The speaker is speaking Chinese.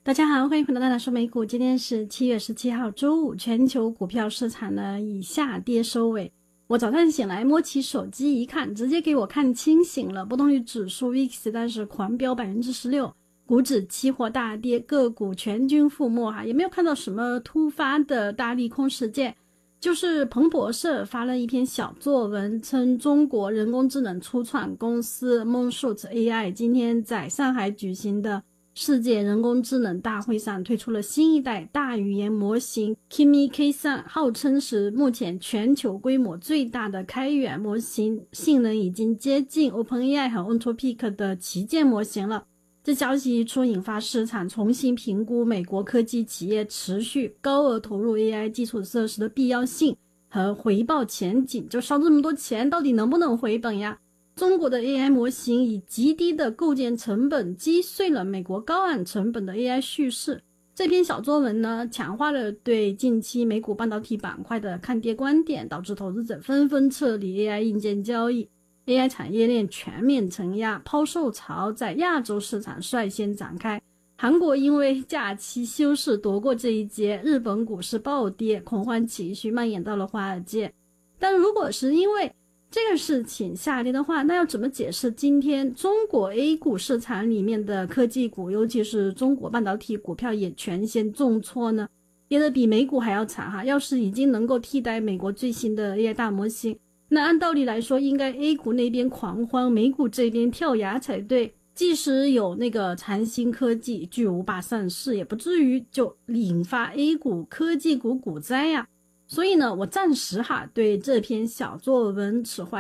大家好，欢迎回到大大说美股。今天是7月17号周五，全球股票市场呢以下跌收尾。我早上醒来摸起手机一看，直接给我看清醒了。波动率指数 VIX 但是狂飙 16%， 股指期货大跌，个股全军覆没也没有看到什么突发的大利空事件。就是彭博社发了一篇小作文，称中国人工智能初创公司 Moonshoot AI 今天在上海举行的世界人工智能大会上推出了新一代大语言模型 Kimi K3， 号称是目前全球规模最大的开源模型，性能已经接近 OpenAI 和 Anthropic 的旗舰模型了。这消息一出，引发市场重新评估美国科技企业持续高额投入 AI 基础设施的必要性和回报前景。就烧这么多钱，到底能不能回本呀？中国的 AI 模型以极低的构建成本击碎了美国高昂成本的 AI 叙事。这篇小作文呢，强化了对近期美股半导体板块的看跌观点，导致投资者纷纷撤离 AI 硬件交易。AI 产业链全面承压，抛售潮在亚洲市场率先展开。韩国因为假期休市躲过这一劫，日本股市暴跌，恐慌情绪蔓延到了华尔街。但如果是因为这个事情下跌的话，那要怎么解释今天中国 A 股市场里面的科技股，尤其是中国半导体股票也全线重挫呢？跌得比美股还要惨要是已经能够替代美国最新的 AI 大模型，那按道理来说应该 A 股那边狂欢，美股这边跳崖才对。即使有那个长兴科技巨无霸上市，也不至于就引发 A 股科技股股灾呀。所以呢，我暂时对这篇小作文持怀